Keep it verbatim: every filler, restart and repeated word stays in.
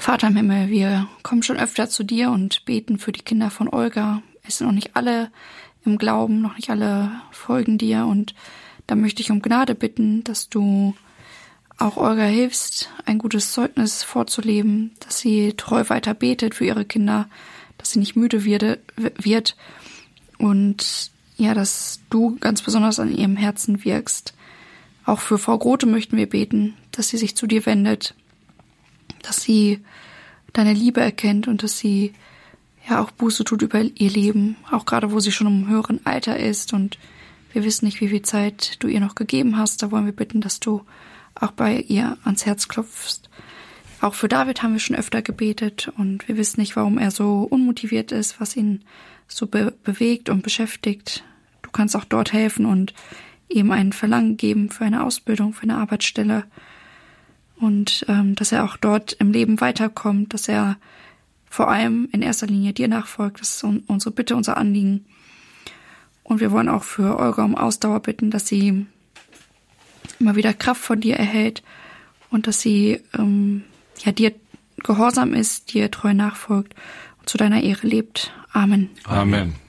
Vater im Himmel, wir kommen schon öfter zu dir und beten für die Kinder von Olga. Es sind noch nicht alle im Glauben, noch nicht alle folgen dir. Und da möchte ich um Gnade bitten, dass du auch Olga hilfst, ein gutes Zeugnis vorzuleben, dass sie treu weiter betet für ihre Kinder, dass sie nicht müde wird und ja, dass du ganz besonders an ihrem Herzen wirkst. Auch für Frau Grote möchten wir beten, dass sie sich zu dir wendet, dass sie deine Liebe erkennt und dass sie ja auch Buße tut über ihr Leben, auch gerade wo sie schon im höheren Alter ist und wir wissen nicht, wie viel Zeit du ihr noch gegeben hast. Da wollen wir bitten, dass du auch bei ihr ans Herz klopfst. Auch für David haben wir schon öfter gebetet und wir wissen nicht, warum er so unmotiviert ist, was ihn so be- bewegt und beschäftigt. Du kannst auch dort helfen und ihm ein Verlangen geben für eine Ausbildung, für eine Arbeitsstelle. Und ähm, dass er auch dort im Leben weiterkommt, dass er vor allem in erster Linie dir nachfolgt. Das ist un- unsere Bitte, unser Anliegen. Und wir wollen auch für Olga um Ausdauer bitten, dass sie immer wieder Kraft von dir erhält und dass sie ähm, ja dir gehorsam ist, dir treu nachfolgt und zu deiner Ehre lebt. Amen. Amen.